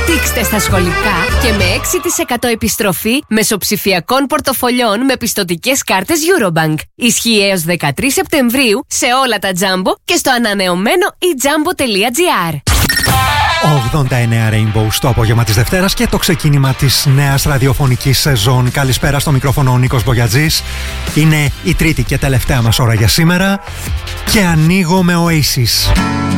Δείξτε στα σχολικά και με 6% επιστροφή μεσοψηφιακών πορτοφολιών με πιστωτικές κάρτες Eurobank. Ισχύει έως 13 Σεπτεμβρίου σε όλα τα Jumbo και στο ανανεωμένο eJumbo.gr. 89 Rainbow στο απόγευμα της Δευτέρας και το ξεκίνημα της νέας ραδιοφωνικής σεζόν. Καλησπέρα, στο μικρόφωνο ο Νίκος Μπογιατζής. Είναι η τρίτη και τελευταία μας ώρα για σήμερα και ανοίγω με Oasis.